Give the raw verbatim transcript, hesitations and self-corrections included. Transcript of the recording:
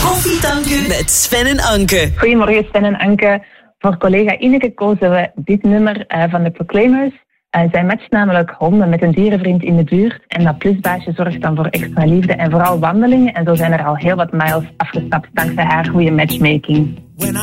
Koffietanken met Sven en Anke. Goedemorgen Sven en Anke. Voor collega Ineke kozen we dit nummer uh, van de Proclaimers. Uh, zij matcht namelijk honden met een dierenvriend in de buurt. En dat plusbaasje zorgt dan voor extra liefde en vooral wandelingen. En zo zijn er al heel wat miles afgestapt dankzij haar goede matchmaking.